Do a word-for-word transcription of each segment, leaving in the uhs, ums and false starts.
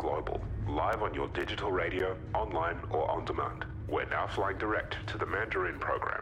global, live on your digital radio, online or on demand. We're now flying direct to the Mandarin program.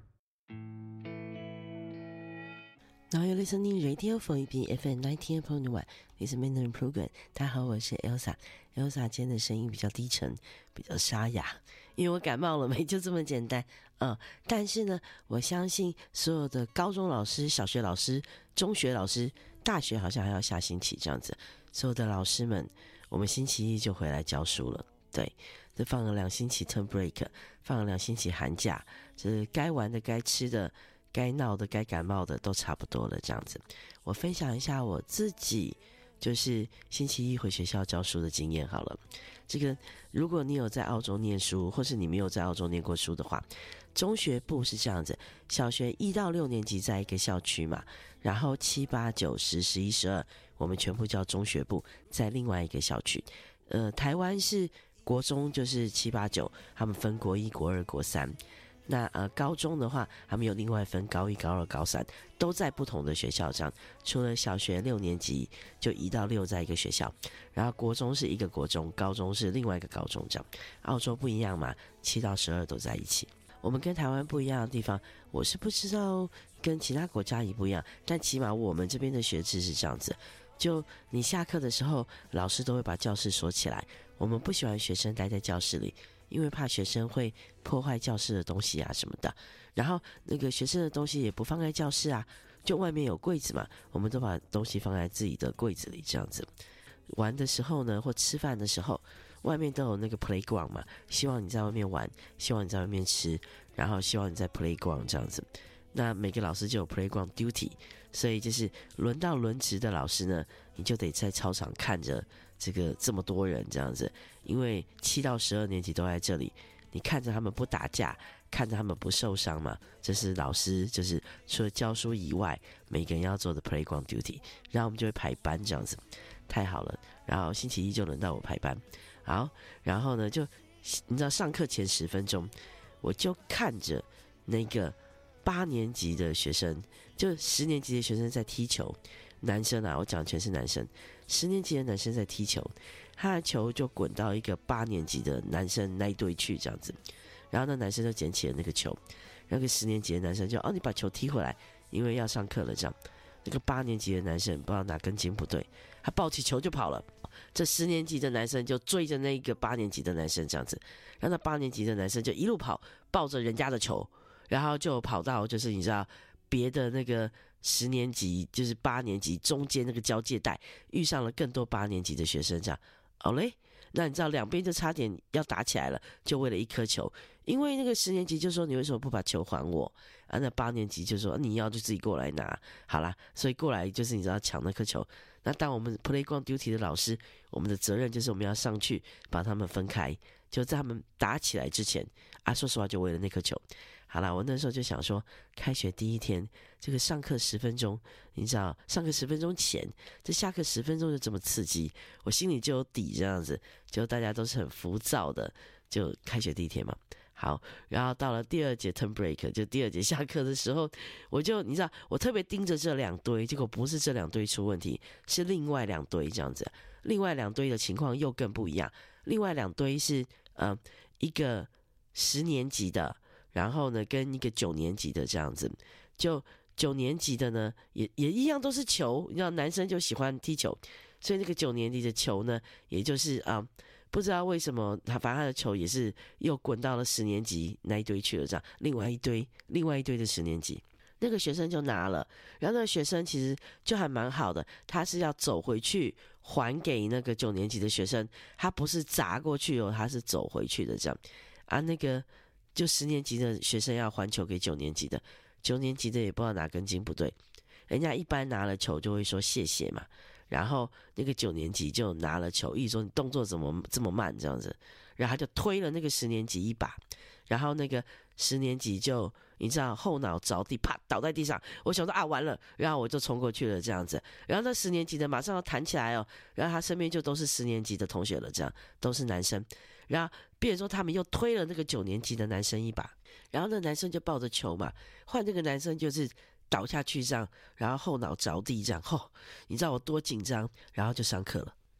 Now you're listening Radio for E B F M ninety-eight point one. This is Mandarin program. 大家好，我是 Elsa。Elsa 今天的声音比较低沉，比较沙哑，因为我感冒了没，就这么简单。嗯，但是呢，我相信所有的高中老师、小学老师、中学老师、大学好像还要下星期这样子，所有的老师们，我们星期一就回来教书了。对，就放了两星期 term break， 放了两星期寒假，就是该玩的、该吃的。该闹的该感冒的都差不多了这样子。我分享一下我自己就是星期一回学校教书的经验好了。这个如果你有在澳洲念书，或是你没有在澳洲念过书的话，中学部是这样子，小学一到六年级在一个校区嘛，然后七八九十十一十二我们全部叫中学部，在另外一个校区。呃，台湾是国中就是七八九，他们分国一国二国三。那呃，高中的话，他们有另外分高一、高二、高三，都在不同的学校这样。除了小学六年级就一到六在一个学校，然后国中是一个国中，高中是另外一个高中这样。澳洲不一样嘛，七到十二都在一起。我们跟台湾不一样的地方，我是不知道跟其他国家也不一样，但起码我们这边的学制是这样子。就你下课的时候，老师都会把教室锁起来，我们不喜欢学生待在教室里。因为怕学生会破坏教室的东西啊什么的，然后那个学生的东西也不放在教室啊，就外面有柜子嘛，我们都把东西放在自己的柜子里这样子。玩的时候呢，或吃饭的时候，外面都有那个 playground 嘛，希望你在外面玩，希望你在外面吃，然后希望你在 playground 这样子。那每个老师就有 playground duty， 所以就是轮到轮值的老师呢，你就得在操场看着这个这么多人这样子，因为七到十二年级都在这里，你看着他们不打架，看着他们不受伤嘛，这是老师就是除了教书以外，每个人要做的 playground duty， 然后我们就会排班这样子，太好了。然后星期一就轮到我排班，好，然后呢就你知道上课前十分钟，我就看着那个八年级的学生，就十年级的学生在踢球，男生啊，我讲的全是男生，十年级的男生在踢球，他的球就滚到一个八年级的男生那一队去这样子，然后那男生就捡起了那个球，那个十年级的男生就哦你把球踢回来，因为要上课了这样，那个八年级的男生不知道哪根筋不对，他抱起球就跑了，这十年级的男生就追着那个八年级的男生这样子，然后那八年级的男生就一路跑，抱着人家的球，然后就跑到就是你知道别的那个十年级就是八年级中间那个交界带，遇上了更多八年级的学生这样，好嘞，那你知道两边就差点要打起来了，就为了一颗球，因为那个十年级就说你为什么不把球还我啊？那八年级就说你要就自己过来拿，好啦，所以过来就是你知道抢那颗球。那当我们 playground duty 的老师，我们的责任就是我们要上去把他们分开，就在他们打起来之前啊，说实话就为了那颗球。好啦，我那时候就想说，开学第一天，这个上课十分钟，你知道，上课十分钟前，这下课十分钟就这么刺激，我心里就有底这样子，就大家都是很浮躁的，就开学第一天嘛。好，然后到了第二节 term break， 就第二节下课的时候，我就你知道，我特别盯着这两堆，结果不是这两堆出问题，是另外两堆这样子。另外两堆的情况又更不一样，另外两堆是呃一个十年级的，然后呢跟一个九年级的这样子，就九年级的呢也也一样都是球，你知道男生就喜欢踢球，所以那个九年级的球呢，也就是啊。呃不知道为什么他反正他的球也是又滚到了十年级那一堆去了这样，另外一堆另外一堆的十年级那个学生就拿了，然后那个学生其实就还蛮好的，他是要走回去还给那个九年级的学生，他不是砸过去哦，他是走回去的这样啊。那个就十年级的学生要还球给九年级的，九年级的也不知道哪根筋不对，人家一般拿了球就会说谢谢嘛，然后那个九年级就拿了球，一直说你动作怎么这么慢这样子，然后他就推了那个十年级一把，然后那个十年级就你知道后脑着地，啪倒在地上，我想说啊完了，然后我就冲过去了这样子，然后那十年级的马上要弹起来哦，然后他身边就都是十年级的同学了，这样都是男生，然后比如说他们又推了那个九年级的男生一把，然后那男生就抱着球嘛，换那个男生就是倒下去这样，然后后脑着地这样，吼、哦，你知道我多紧张，然后就上课了。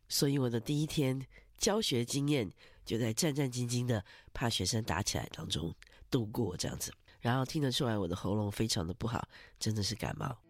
所以我的第一天教学经验就在战战兢兢的怕学生打起来当中度过这样子。然后听得出来我的喉咙非常的不好，真的是感冒。